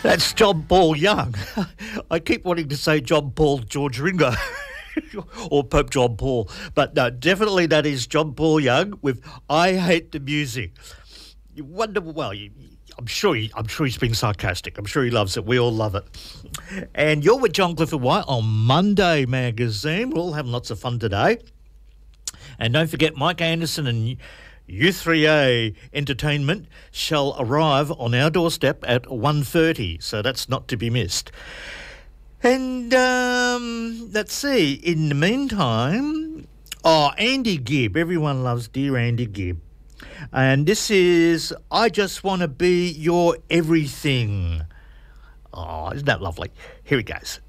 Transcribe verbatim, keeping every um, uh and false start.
That's John Paul Young. I keep wanting to say John Paul George Ringo or Pope John Paul. But no, definitely that is John Paul Young with I Hate the Music. You wonder, well, you, I'm sure he, I'm sure he's being sarcastic. I'm sure he loves it. We all love it. And you're with John Clifford White on Monday Magazine. We're all having lots of fun today. And don't forget, Mike Anderson and U three A Entertainment shall arrive on our doorstep at one thirty, so that's not to be missed. And um, let's see, in the meantime, oh, Andy Gibb. Everyone loves dear Andy Gibb. And this is I Just Want to Be Your Everything. Oh, isn't that lovely? Here it goes.